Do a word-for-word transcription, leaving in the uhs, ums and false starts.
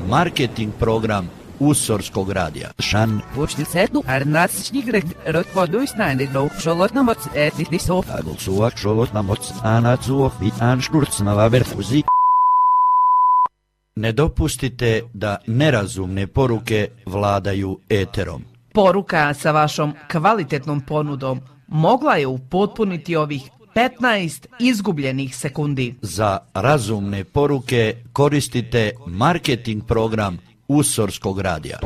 marketing program Usorskog radija. Shan Pustisetu Arnasnigret Rotvoduisnane do Šolotnamoc Etisov Agulsuak Šolotnamoc Anacuo Pitan Šturcnava Verfuzi. Ne dopustite da nerazumne poruke vladaju eterom. Poruka sa vašom kvalitetnom ponudom mogla je upotpuniti ovih petnaest izgubljenih sekundi. Za razumne poruke koristite marketing program Usorskog radija.